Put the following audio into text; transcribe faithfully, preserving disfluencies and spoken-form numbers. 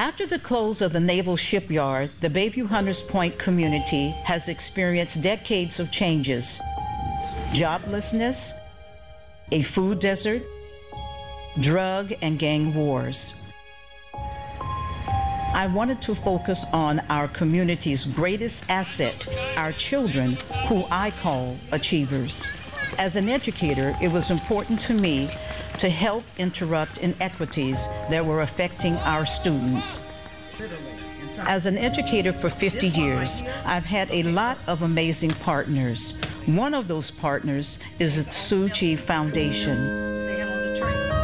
After the close of the Naval Shipyard, the Bayview Hunters Point community has experienced decades of changes: joblessness, a food desert, drug and gang wars. I wanted to focus on our community's greatest asset, our children, who I call achievers. As an educator, it was important to me to help interrupt inequities that were affecting our students. As an educator for fifty years, I've had a lot of amazing partners. One of those partners is the Tzu Chi Foundation.